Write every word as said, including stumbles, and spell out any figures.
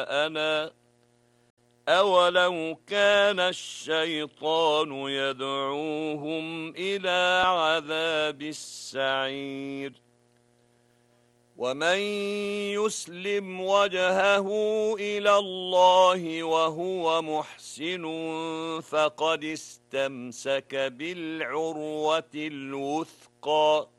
أنا أولو كان الشيطان يدعوهم إلى عذاب السعير ومن يسلم وجهه إلى الله وهو محسن فقد استمسك بالعروة الوثقى